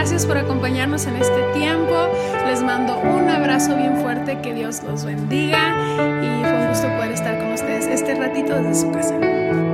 gracias por acompañarnos en este tiempo. Les mando un abrazo bien fuerte, que Dios los bendiga y fue un gusto poder estar con ustedes este ratito desde su casa.